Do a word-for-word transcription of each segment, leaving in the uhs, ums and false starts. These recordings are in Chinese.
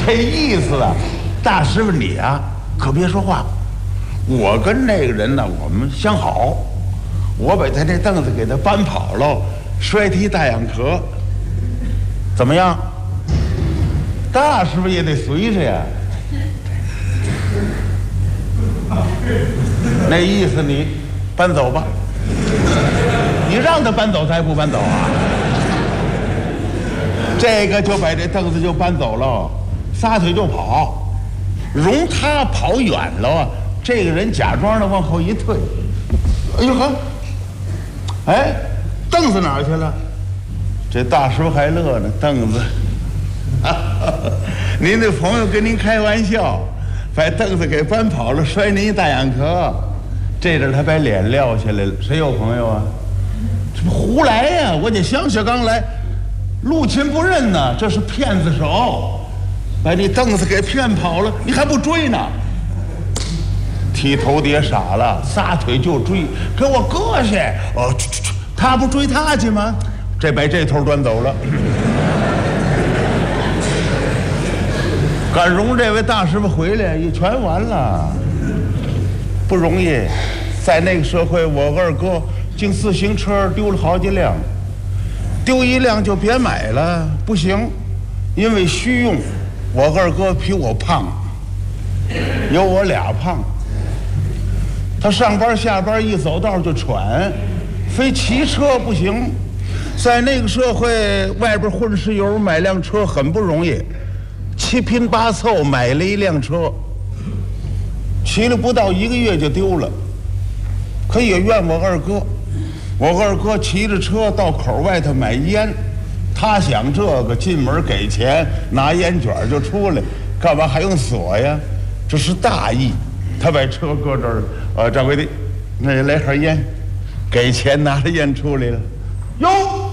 这意思啊，大师傅你啊，可别说话。我跟那个人呢，我们相好，我把他那凳子给他搬跑了，摔踢大氧壳，怎么样？大师傅也得随着呀。那意思你搬走吧，你让他搬走，他还不搬走啊？这个就把这凳子就搬走了，撒腿就跑，容他跑远了啊。这个人假装的往后一退，哎呦呵，哎，凳子哪儿去了？这大师傅还乐呢，凳子，您的朋友跟您开玩笑，把凳子给搬跑了，摔您一大氧壳。这阵他把脸撂下来了，谁有朋友啊？这不胡来呀！我得想想刚来，陆勤不认呢，这是骗子手，把你凳子给骗跑了，你还不追呢？剃头爹傻了，撒腿就追，给我搁下！哦，他不追他去吗？这把这头端走了。赶容这位大师傅回来，也全完了，不容易。在那个社会，我二哥净自行车丢了好几辆，丢一辆就别买了，不行，因为虚用。我二哥比我胖，有我俩胖。他上班下班一走道就喘，非骑车不行。在那个社会，外边混石油买辆车很不容易，七拼八凑买了一辆车，骑了不到一个月就丢了。可也怨我二哥，我二哥骑着车到口外头买烟，他想这个进门给钱拿烟卷就出来，干嘛还用锁呀？这是大意。他把车搁这儿，呃，掌柜的，那来盒烟，给钱拿着烟出来了，哟，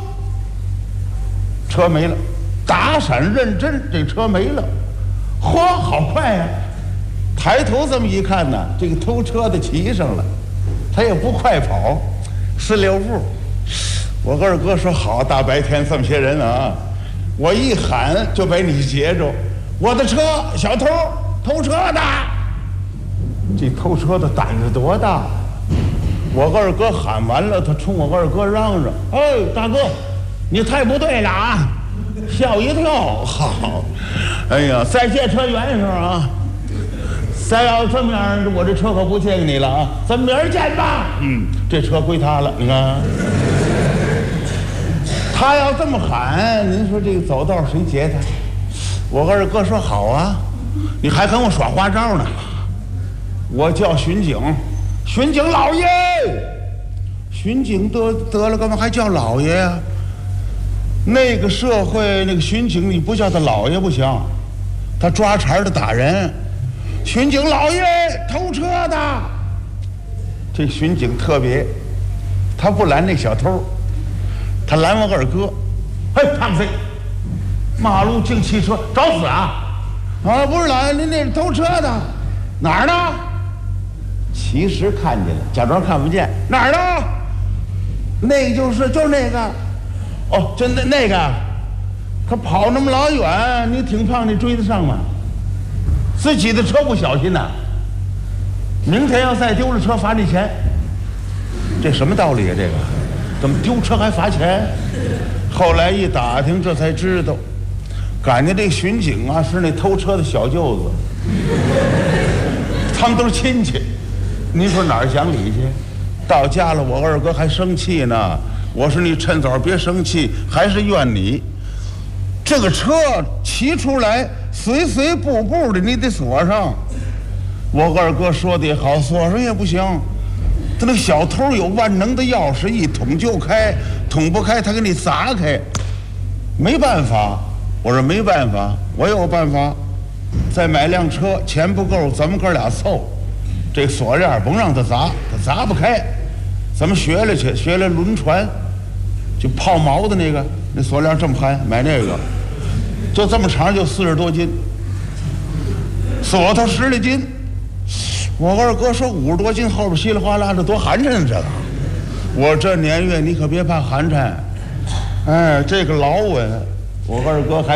车没了，打闪认真，这车没了，嚯，好快呀！抬头这么一看呢，这个偷车的骑上了，他也不快跑，四六步。我二哥说好，大白天这么些人啊，我一喊就把你截住，我的车，小偷偷车的。这偷车的胆子多大！我二哥喊完了，他冲我二哥嚷嚷：“哎，大哥，你太不对了啊！吓我一跳！好，哎呀，再借车圆上啊！再要这么样，我这车可不借给你了啊！咱明儿见吧。嗯，这车归他了，你看。他要这么喊，您说这个走道谁劫他？我二哥说好啊，你还跟我耍花招呢。我叫巡警，巡警老爷，巡警得得了，干嘛还叫老爷呀？那个社会那个巡警，你不叫他老爷不行，他抓茬的打人。巡警老爷，偷车的。这巡警特别，他不拦那小偷，他拦我二哥。嘿，胖子，马路净汽车，找死啊！啊，不是拦，您那是偷车的，哪儿呢？其实看见了，假装看不见。哪儿呢？那个就是就是那个。哦，真的那个，可跑那么老远，你挺胖，你追得上吗？自己的车不小心呐、啊，明天要再丢了车罚你钱。这什么道理啊？这个怎么丢车还罚钱？后来一打听，这才知道，感觉这巡警啊是那偷车的小舅子，他们都是亲戚。您说哪儿讲理去？到家了，我二哥还生气呢。我说你趁早别生气，还是怨你。这个车骑出来，随随步步的，你得锁上。我二哥说的也好，锁上也不行。他那个小偷有万能的钥匙，一捅就开，捅不开他给你砸开。没办法，我说没办法，我有办法。再买辆车，钱不够，咱们哥俩凑。这锁链甭让他砸，他砸不开。咱们学了去，学了轮船，就泡毛的那个，那锁链这么宽，买那个，就这么长，就四十多斤，锁头十来斤。我二哥说五十多斤，后边稀里哗啦的多寒碜这个。我这年月你可别怕寒碜，哎，这个老稳。我二哥还。